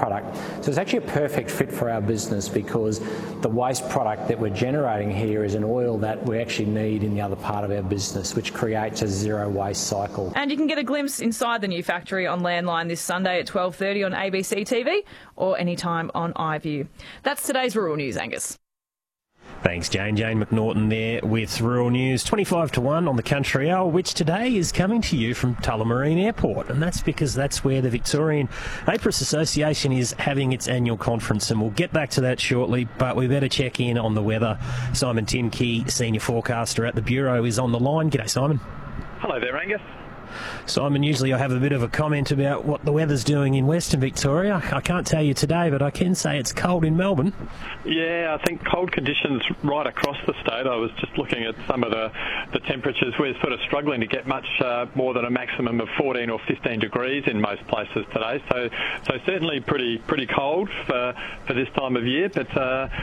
product. So it's actually a perfect fit for our business because the waste product that we're generating here is an oil that we actually need in the other part of our business, which creates a zero waste cycle. And you can get a glimpse inside the new factory on Landline this Sunday at 12:30 on ABC TV or anytime on iView. That's today's Rural News, Angus. Thanks, Jane. Jane McNaughton there with Rural News. 25-1 on the Country Hour, which today is coming to you from Tullamarine Airport. And that's because that's where the Victorian APRIS Association is having its annual conference. And we'll get back to that shortly, but we better check in on the weather. Simon Timke, Senior Forecaster at the Bureau, is on the line. G'day, Simon. Hello there, Angus. Simon, usually I have a bit of a comment about what the weather's doing in Western Victoria. I can't tell you today, but I can say it's cold in Melbourne. Yeah, I think cold conditions right across the state. I was just looking at some of the temperatures. We're sort of struggling to get much more than a maximum of 14 or 15 degrees in most places today. So certainly pretty cold for this time of year. But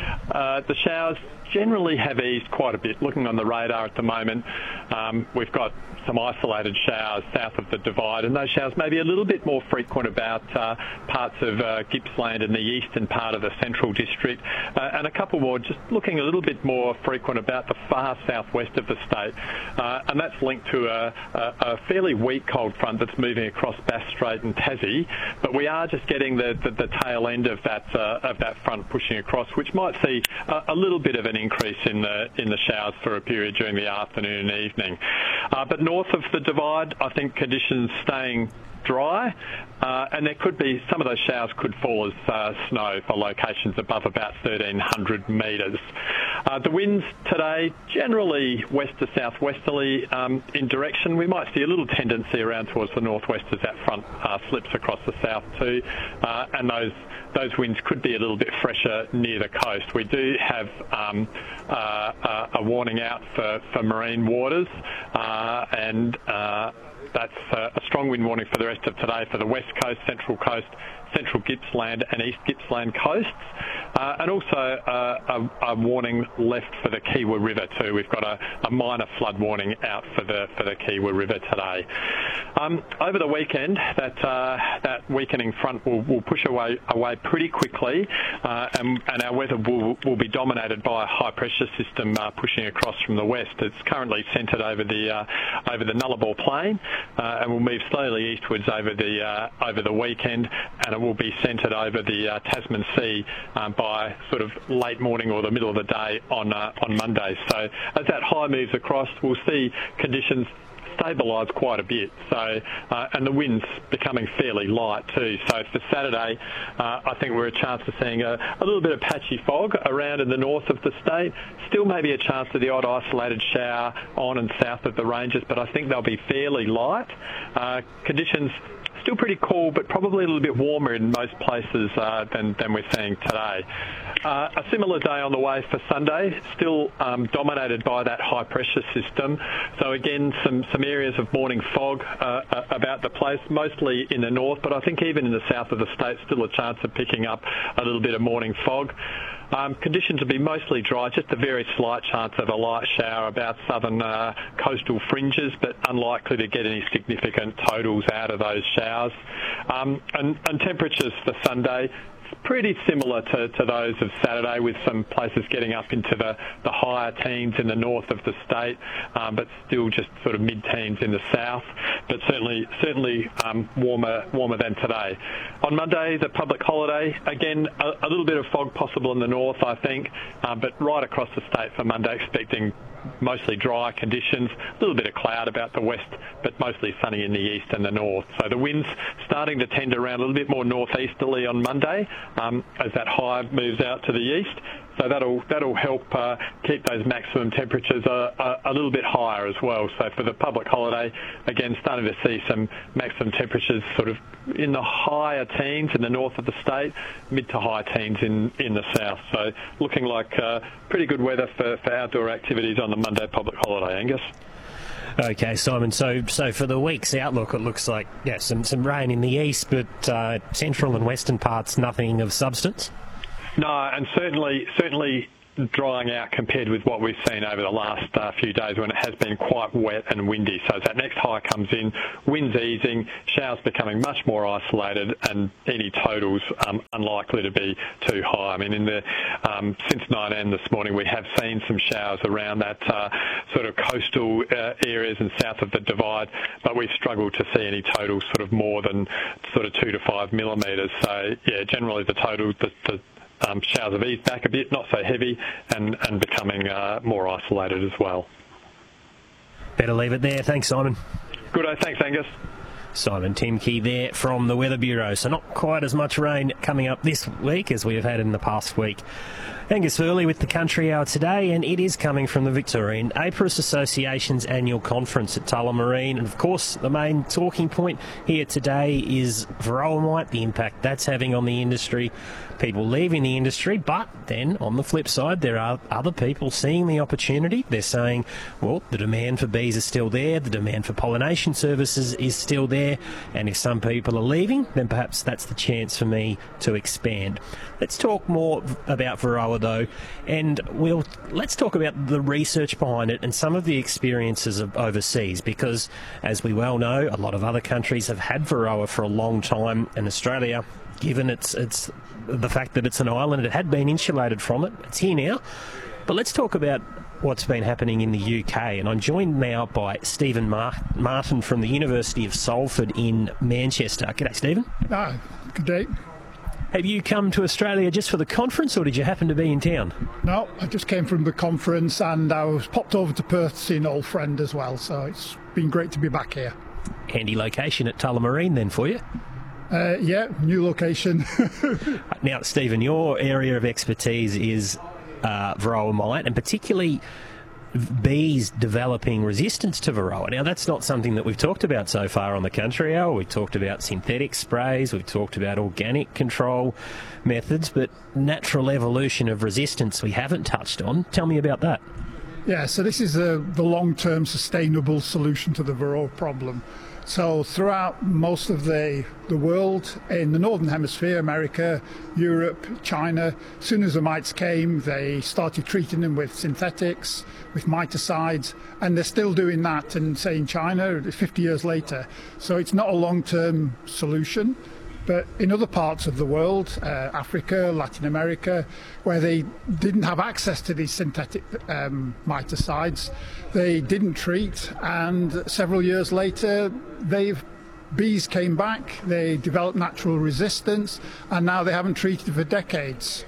the showers generally have eased quite a bit. Looking on the radar at the moment, we've got some isolated showers south of the Divide, and those showers may be a little bit more frequent about parts of Gippsland and the eastern part of the Central District, and a couple more just looking a little bit more frequent about the far southwest of the state, and that's linked to a fairly weak cold front that's moving across Bass Strait and Tassie, but we are just getting the tail end of that front pushing across, which might see a little bit of an increase in the showers for a period during the afternoon and evening. But north of the Divide, I think conditions staying dry, and there could be some of those showers could fall as snow for locations above about 1,300 metres. The winds today generally west to southwesterly in direction. We might see a little tendency around towards the northwest as that front slips across the south too, and those winds could be a little bit fresher near the coast. We do have a warning out for marine waters, and that's a strong wind warning for the rest of today for the West Coast, Central Coast, Central Gippsland and East Gippsland coasts, and also a warning left for the Kiewa River too. We've got a minor flood warning out for the Kiewa River today. Over the weekend, that weakening front will push away pretty quickly, and our weather will be dominated by a high pressure system pushing across from the west. It's currently centred over the Nullarbor Plain, and will move slowly eastwards over the weekend, and it will be centred over the Tasman Sea by sort of late morning or the middle of the day on Monday. So as that high moves across, we'll see conditions stabilise quite a bit. So and the winds becoming fairly light too. So for Saturday, I think we're a chance of seeing a little bit of patchy fog around in the north of the state. Still maybe a chance of the odd isolated shower on and south of the ranges, but I think they'll be fairly light. Conditions still pretty cool, but probably a little bit warmer in most places than we're seeing today. A similar day on the way for Sunday, still dominated by that high pressure system. So again, some areas of morning fog about the place, mostly in the north, but I think even in the south of the state, still a chance of picking up a little bit of morning fog. Conditions will be mostly dry, just a very slight chance of a light shower about southern coastal fringes, but unlikely to get any significant totals out of those showers. And temperatures for Sunday, pretty similar to those of Saturday, with some places getting up into the higher teens in the north of the state, but still just sort of mid-teens in the south, but certainly warmer than today. On Monday, the public holiday, again, a little bit of fog possible in the north, I think, but right across the state for Monday, expecting mostly dry conditions, a little bit of cloud about the west, but mostly sunny in the east and the north. So the winds starting to tend around a little bit more northeasterly on Monday as that high moves out to the east. So that'll help keep those maximum temperatures a little bit higher as well. So for the public holiday, again, starting to see some maximum temperatures sort of in the higher teens in the north of the state, mid to high teens in the south. So looking like pretty good weather for outdoor activities on the Monday public holiday, Angus. Okay, Simon, so for the week's outlook, it looks like, yeah, some rain in the east, but central and western parts, nothing of substance? No, and certainly drying out compared with what we've seen over the last few days when it has been quite wet and windy. So as that next high comes in, wind's easing, showers becoming much more isolated, and any totals unlikely to be too high. I mean, since 9 a.m. this morning, we have seen some showers around that sort of coastal areas and south of the Divide, but we've struggled to see any totals sort of more than sort of 2 to 5 millimetres. So yeah, generally the totals, the showers have eased back a bit, not so heavy, and becoming more isolated as well. Better leave it there. Thanks, Simon. Good day. Thanks, Angus. Simon Timke there from the Weather Bureau. So not quite as much rain coming up this week as we have had in the past week. Angus Furley with the Country Hour today, and it is coming from the Victorian APRIS Association's annual conference at Tullamarine. And of course, the main talking point here today is Varroa mite, the impact that's having on the industry, people leaving the industry. But then on the flip side, there are other people seeing the opportunity. They're saying, well, the demand for bees is still there, the demand for pollination services is still there, and if some people are leaving, then perhaps that's the chance for me to expand. Let's talk more about Varroa though, and let's talk about the research behind it and some of the experiences of overseas, because as we well know, a lot of other countries have had Varroa for a long time, and Australia, given it's the fact that it's an island, it had been insulated from it. It's here now. But let's talk about what's been happening in the UK, and I'm joined now by Stephen Martin from the University of Salford in Manchester. G'day, Stephen. Good day. Have you come to Australia just for the conference, or did you happen to be in town? No, I just came from the conference, and I was popped over to Perth to see an old friend as well, so it's been great to be back here. Handy location at Tullamarine then for you? Yeah, new location. Now, Stephen, your area of expertise is Varroa mite, and particularly bees developing resistance to Varroa. Now, that's not something that we've talked about so far on the Country Hour. We've talked about synthetic sprays, we've talked about organic control methods, but natural evolution of resistance we haven't touched on. Tell me about that. Yeah, so this is the long-term sustainable solution to the Varroa problem. So throughout most of the world, in the Northern Hemisphere, America, Europe, China, as soon as the mites came, they started treating them with synthetics, with miticides, and they're still doing that, and say in China, 50 years later. So it's not a long-term solution. But in other parts of the world, Africa, Latin America, where they didn't have access to these synthetic miticides, they didn't treat, and several years later, bees came back, they developed natural resistance, and now they haven't treated for decades.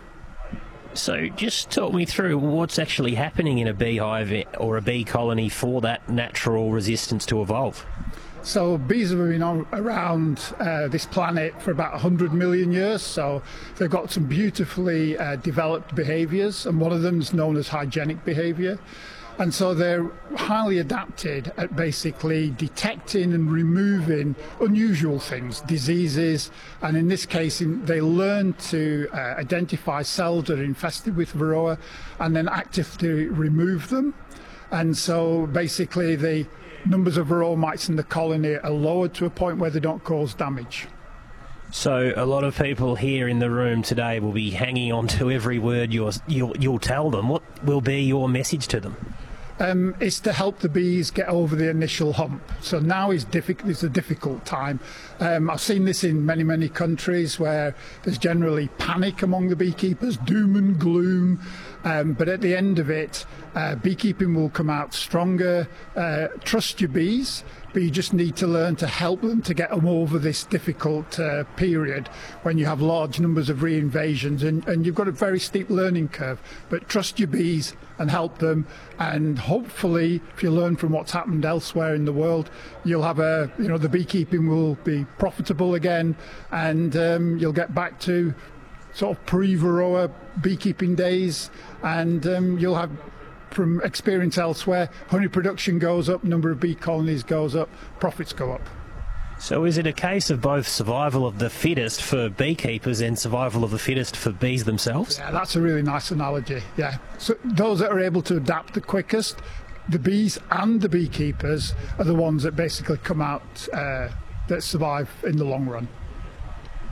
So just talk me through what's actually happening in a beehive or a bee colony for that natural resistance to evolve. So bees have been around this planet for about 100 million years, so they've got some beautifully developed behaviours, and one of them is known as hygienic behaviour. And so they're highly adapted at basically detecting and removing unusual things, diseases, and in this case they learn to identify cells that are infested with Varroa and then actively remove them. And so basically the numbers of Varroa mites in the colony are lowered to a point where they don't cause damage. So a lot of people here in the room today will be hanging on to every word you'll tell them. What will be your message to them? It's to help the bees get over the initial hump. So now is a difficult time. I've seen this in many countries where there's generally panic among the beekeepers, doom and gloom. But at the end of it, beekeeping will come out stronger. Trust your bees, but you just need to learn to help them to get them over this difficult period when you have large numbers of reinvasions, and you've got a very steep learning curve. But trust your bees and help them, and hopefully, if you learn from what's happened elsewhere in the world, you'll have the beekeeping will be profitable again, and you'll get back to sort of pre-Varroa beekeeping days, and you'll have, from experience elsewhere, honey production goes up, number of bee colonies goes up, profits go up. So is it a case of both survival of the fittest for beekeepers and survival of the fittest for bees themselves? Yeah, that's a really nice analogy, yeah. So those that are able to adapt the quickest, the bees and the beekeepers, are the ones that basically come out that survive in the long run.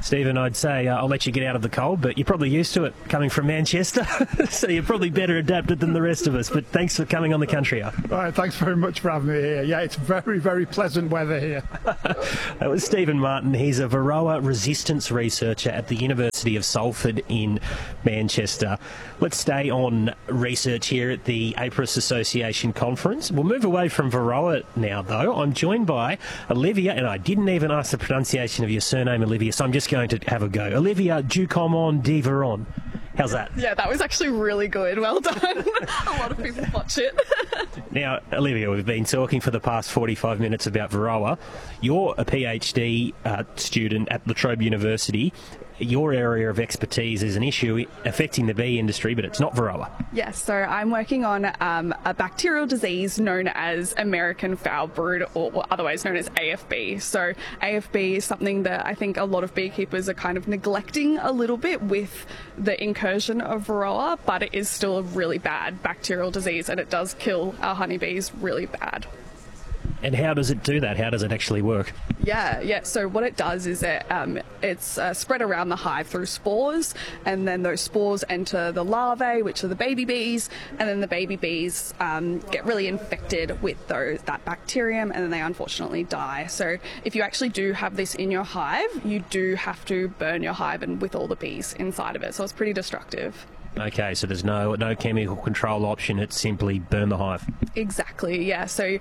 Stephen, I'd say I'll let you get out of the cold, but you're probably used to it coming from Manchester, so you're probably better adapted than the rest of us. But thanks for coming on the Country Hour. All right, thanks very much for having me here. Yeah, it's very, very pleasant weather here. That was Stephen Martin. He's a Varroa resistance researcher at the University of Salford in Manchester. Let's stay on research here at the APRIS Association conference. We'll move away from Varroa now, though. I'm joined by Olivia, and I didn't even ask the pronunciation of your surname, Olivia, so I'm just going to have a go. Olivia Ducomont de Veron. How's that? Yeah, that was actually really good. Well done. A lot of people watch it. Now, Olivia, we've been talking for the past 45 minutes about Varroa. You're a PhD student at La Trobe University. Your area of expertise is an issue affecting the bee industry, but it's not Varroa. Yes, so I'm working on a bacterial disease known as American foul brood, or otherwise known as AFB. So AFB is something that I think a lot of beekeepers are kind of neglecting a little bit with the incursion of Varroa, but it is still a really bad bacterial disease and it does kill our honeybees really bad. And how does it do that? How does it actually work? Yeah. So what it does is it's spread around the hive through spores, and then those spores enter the larvae, which are the baby bees, and then the baby bees get really infected with that bacterium, and then they unfortunately die. So if you actually do have this in your hive, you do have to burn your hive and with all the bees inside of it. So it's pretty destructive. Okay, so there's no chemical control option, it's simply burn the hive. Exactly, yeah. So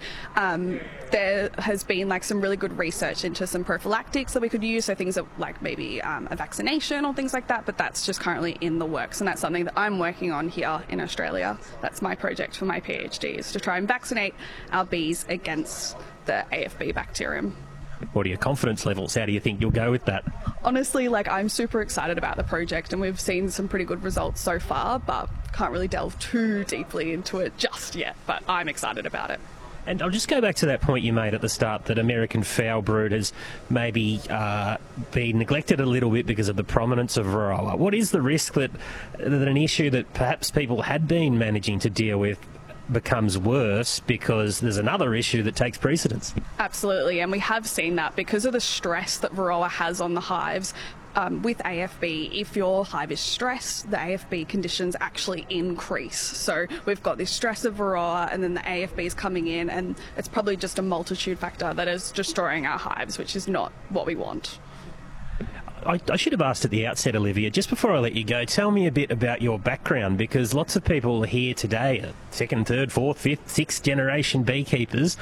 there has been like some really good research into some prophylactics that we could use, so things like maybe a vaccination or things like that, but that's just currently in the works, and that's something that I'm working on here in Australia. That's my project for my PhD, is to try and vaccinate our bees against the AFB bacterium. What are your confidence levels? How do you think you'll go with that? Honestly, I'm super excited about the project, and we've seen some pretty good results so far, but can't really delve too deeply into it just yet, but I'm excited about it. And I'll just go back to that point you made at the start, that American foul brood has maybe been neglected a little bit because of the prominence of Varroa. What is the risk that an issue that perhaps people had been managing to deal with becomes worse because there's another issue that takes precedence? Absolutely, and we have seen that because of the stress that Varroa has on the hives. With AFB, if your hive is stressed, the AFB conditions actually increase. So we've got this stress of Varroa, and then the AFB is coming in, and it's probably just a multitude factor that is destroying our hives, which is not what we want. I should have asked at the outset, Olivia, just before I let you go, tell me a bit about your background, because lots of people here today are second, third, fourth, fifth, sixth generation beekeepers.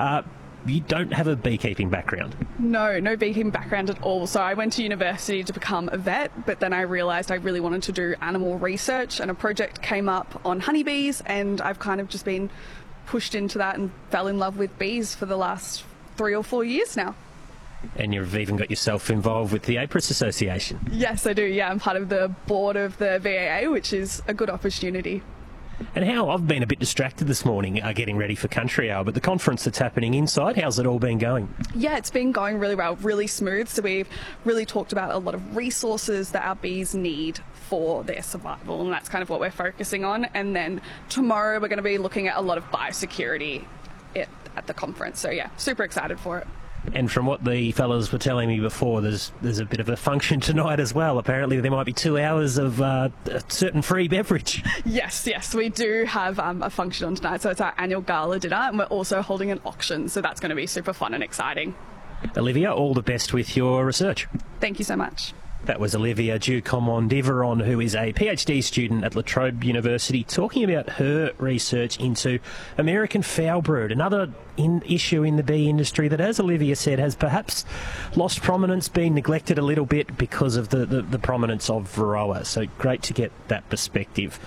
You don't have a beekeeping background. No beekeeping background at all. So I went to university to become a vet, but then I realised I really wanted to do animal research, and a project came up on honeybees, and I've kind of just been pushed into that and fell in love with bees for the last 3 or 4 years now. And you've even got yourself involved with the APRIS Association. Yes, I do. Yeah, I'm part of the board of the VAA, which is a good opportunity. And I've been a bit distracted this morning getting ready for Country Hour, but the conference that's happening inside, how's it all been going? Yeah, it's been going really well, really smooth. So we've really talked about a lot of resources that our bees need for their survival, and that's kind of what we're focusing on. And then tomorrow we're going to be looking at a lot of biosecurity at the conference. So yeah, super excited for it. And from what the fellas were telling me before, there's a bit of a function tonight as well. Apparently there might be 2 hours of a certain free beverage. Yes, we do have a function on tonight. So it's our annual gala dinner, and we're also holding an auction. So that's going to be super fun and exciting. Olivia, all the best with your research. Thank you so much. That was Olivia Ducomont de Veron, who is a PhD student at La Trobe University, talking about her research into American foul brood, another issue in the bee industry that, as Olivia said, has perhaps lost prominence, been neglected a little bit because of the prominence of Varroa. So great to get that perspective.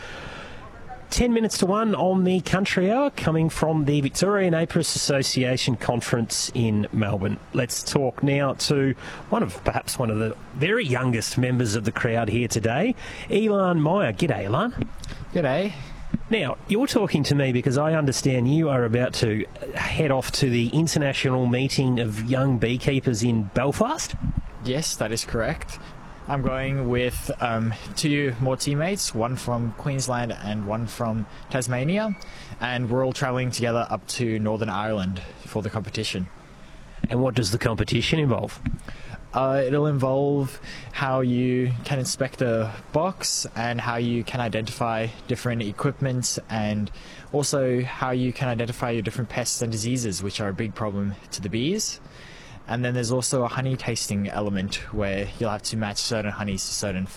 10 minutes to 1 on the Country Hour, coming from the Victorian APRIS Association conference in Melbourne. Let's talk now to perhaps one of the very youngest members of the crowd here today, Elan Meyer. G'day, Elan. G'day. Now, you're talking to me because I understand you are about to head off to the international meeting of young beekeepers in Belfast? Yes, that is correct. I'm going with 2 more teammates, one from Queensland and one from Tasmania, and we're all travelling together up to Northern Ireland for the competition. And what does the competition involve? It'll involve how you can inspect a box and how you can identify different equipment, and also how you can identify your different pests and diseases, which are a big problem to the bees. And then there's also a honey tasting element where you'll have to match certain honeys to certain